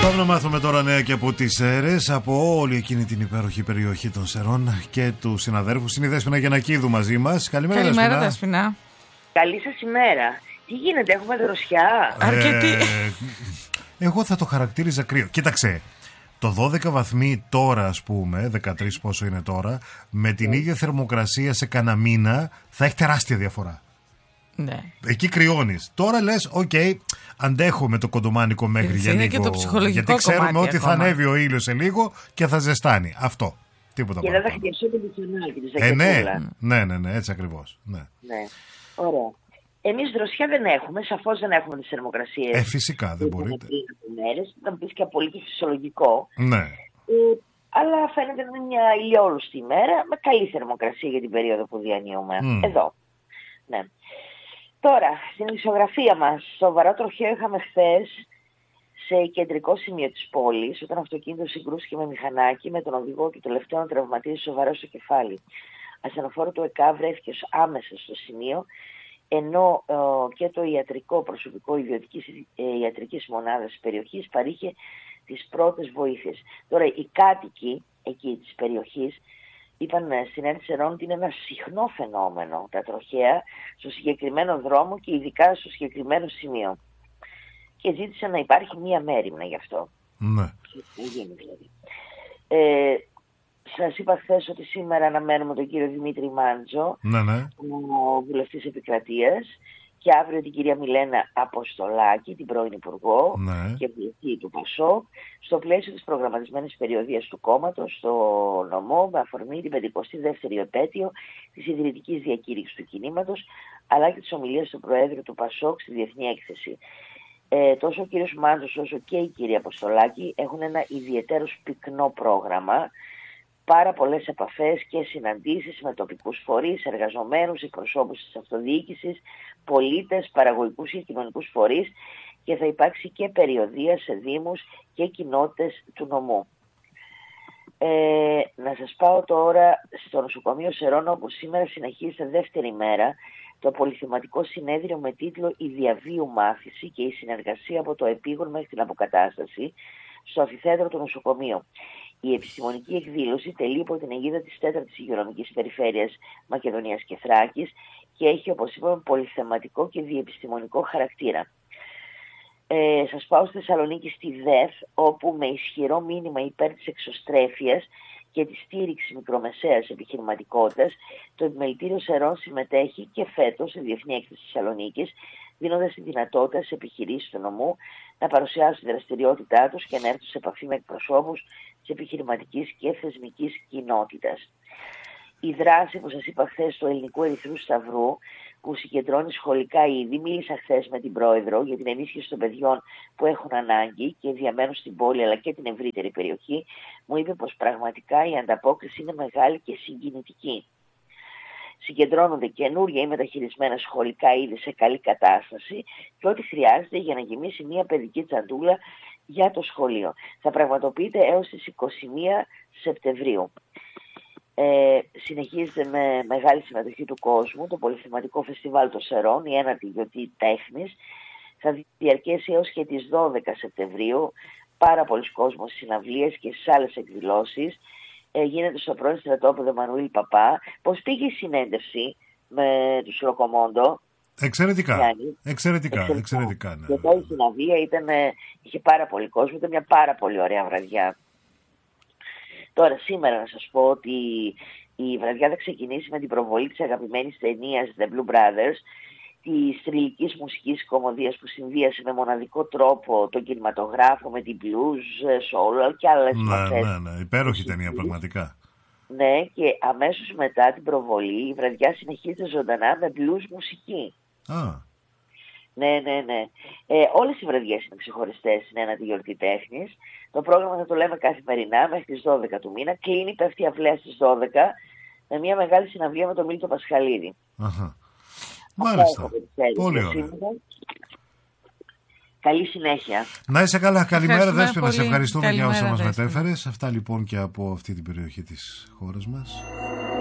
Πάμε να μάθουμε τώρα νέα και από τις Σέρρες, από όλη εκείνη την υπέροχη περιοχή των Σερών και του συναδέρφους. Είναι η Δέσποινα Γιαννακίδου μαζί μας. Καλημέρα, Δέσποινα. Καλή σας ημέρα. Τι γίνεται, έχουμε δροσιά? Αρκετή. Εγώ θα το χαρακτήριζα κρύο. Κοίταξε, το 12 βαθμοί τώρα, ας πούμε, 13 πόσο είναι τώρα, με την ίδια θερμοκρασία σε κανένα μήνα θα έχει τεράστια διαφορά. Ναι. Εκεί κρυώνεις. Τώρα λες, αντέχουμε το κοντομάνικο μέχρι για λίγο. Είναι και το ψυχολογικό γιατί ξέρουμε ότι ακόμα θα ανέβει ο ήλιος σε λίγο και θα ζεστάνει. Αυτό. Τίποτα και παραπάνω. δεν θα χτυπήσω την πιτσονάκι τη ζακετούλα. Ναι, έτσι ακριβώς. Ναι. Ωραία. Εμείς δροσιά δεν έχουμε, σαφώς δεν έχουμε τις θερμοκρασίες. Φυσικά δεν μπορείτε. Πριν από μέρες, θα μου πεις και απολύτως φυσιολογικό. Ναι. Αλλά φαίνεται να είναι μια ηλιόλουστη ημέρα με καλή θερμοκρασία για την περίοδο που διανύουμε. Εδώ. Ναι. Τώρα, στην ισογραφία μας, σοβαρό τροχαίο είχαμε χθες σε κεντρικό σημείο της πόλης, όταν αυτοκίνητο συγκρούστηκε με μηχανάκι, με τον οδηγό του τελευταίο να τραυματίζει σοβαρό στο κεφάλι. Ασθενοφόρο του ΕΚΑ βρέθηκε άμεσα στο σημείο, ενώ και το ιατρικό προσωπικό ιδιωτικής ιατρικής μονάδας της περιοχής παρήχε τις πρώτες βοήθειες. Τώρα, οι κάτοικοι εκεί της περιοχής είπαν στην Έρτη Σερών ότι είναι ένα συχνό φαινόμενο τα τροχαία στο συγκεκριμένο δρόμο και ειδικά στο συγκεκριμένο σημείο. Και ζήτησαν να υπάρχει μία μέριμνα γι' αυτό. Ναι. Δηλαδή. Σας είπα χθες ότι σήμερα αναμένουμε τον κύριο Δημήτρη Μάντζο, ο βουλευτής Επικρατείας, και αύριο την κυρία Μιλένα Αποστολάκη, την πρώην Υπουργό και βουλευτή του ΠΑΣΟΚ, στο πλαίσιο της προγραμματισμένης περιοδίας του κόμματος στο νομό, με αφορμή την 52η επέτειο της ιδρυτικής διακήρυξης του κινήματος, αλλά και της ομιλίας του Προέδρου του ΠΑΣΟΚ στη Διεθνή Έκθεση. Τόσο ο κύριος Μάντζος όσο και η κυρία Αποστολάκη έχουν ένα ιδιαίτερος πυκνό πρόγραμμα, πάρα πολλές επαφές και συναντήσεις με τοπικούς φορείς, εργαζομένους, εκπροσώπους της αυτοδιοίκησης, πολίτες, παραγωγικούς και κοινωνικούς φορείς, και θα υπάρξει και περιοδεία σε δήμους και κοινότητες του νομού. Να σας πάω τώρα στο νοσοκομείο Σερών, όπου σήμερα συνεχίζεται δεύτερη μέρα το πολυθεματικό συνέδριο με τίτλο «Η διαβίου μάθηση και η συνεργασία από το επίγον μέχρι την αποκατάσταση» στο αμφιθέατρο του νοσοκομείου. Η επιστημονική εκδήλωση τελεί υπό την αιγίδα της 4ης Υγειονομικής Περιφέρειας Μακεδονίας και Θράκης και έχει, όπως είπαμε, πολυθεματικό και διεπιστημονικό χαρακτήρα. Σας πάω στη Θεσσαλονίκη στη ΔΕΘ, όπου με ισχυρό μήνυμα υπέρ της εξωστρέφειας και τη στήριξη μικρομεσαίας επιχειρηματικότητας, το Επιμελητήριο Σερών συμμετέχει και φέτος στη Διεθνή Έκθεση Θεσσαλονίκης, δίνοντας τη δυνατότητα σε επιχειρήσεις του νομού να παρουσιάσουν τη δραστηριότητά τους και να έρθουν σε επαφή με εκπροσώπους της επιχειρηματικής και θεσμικής κοινότητας. Η δράση που σας είπα χθες του Ελληνικού Ερυθρού Σταυρού, που συγκεντρώνει σχολικά είδη, μίλησα χθες με την Πρόεδρο για την ενίσχυση των παιδιών που έχουν ανάγκη και διαμένουν στην πόλη αλλά και την ευρύτερη περιοχή, μου είπε πως πραγματικά η ανταπόκριση είναι μεγάλη και συγκινητική. Συγκεντρώνονται καινούργια ή μεταχειρισμένα σχολικά είδη σε καλή κατάσταση και ό,τι χρειάζεται για να γεμίσει μια παιδική τσαντούλα για το σχολείο. Θα πραγματοποιείται έως τις 21 Σεπτεμβρίου. Συνεχίζεται με μεγάλη συμμετοχή του κόσμου το πολυθεματικό φεστιβάλ των Σερών, η ένατη γιορτή τέχνης. Θα διαρκέσει έως και τις 12 Σεπτεμβρίου. Πάρα πολλοί κόσμος στις συναυλίες και στις άλλες εκδηλώσεις. Γίνεται στο πρώην στρατόπεδο Μανουήλ Παπά. Πώς πήγε η συνέντευξη με τους Ροκομόντο? Εξαιρετικά. Ναι. Και εδώ η συναυλία είχε πάρα πολύ κόσμο, ήταν μια πάρα πολύ ωραία βραδιά. Τώρα σήμερα να σας πω ότι η βραδιά θα ξεκινήσει με την προβολή της αγαπημένης ταινίας The Blue Brothers, της θρυλικής μουσικής κομμωδίας που συνδύασε με μοναδικό τρόπο τον κινηματογράφο με την blues, soul και άλλες μορφές. Ναι, υπέροχη ταινία πραγματικά. Ναι, και αμέσως μετά την προβολή η βραδιά συνεχίζεται ζωντανά με blues μουσική. Ναι. Όλες οι βραδιές είναι ξεχωριστές στην ένατη γιορτή τέχνης. Το πρόγραμμα θα το λέμε καθημερινά μέχρι τις 12 του μήνα. Κλείνει, πέφτει αυλαία στις 12 με μια μεγάλη συναυλία με τον Μίλτο Πασχαλίδη. Μάλιστα. Πολύ ωραία. Καλή συνέχεια. Να είσαι καλά. Καλημέρα, Δέσποινα. Σε ευχαριστούμε για όσα μας μετέφερες. Αυτά λοιπόν και από αυτή την περιοχή της χώρας μας.